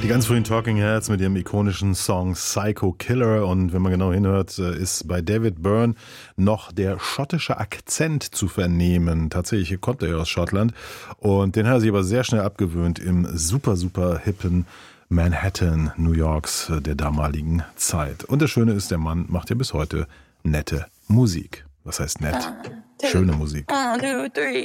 Die ganz frühen Talking Heads mit ihrem ikonischen Song Psycho Killer. Und wenn man genau hinhört, ist bei David Byrne noch der schottische Akzent zu vernehmen. Tatsächlich kommt er ja aus Schottland. Und den hat er sich aber sehr schnell abgewöhnt im super hippen Manhattan, New Yorks der damaligen Zeit. Und das Schöne ist, der Mann macht ja bis heute nette Musik. Was heißt nett? Schöne Musik. 1, 2, 3.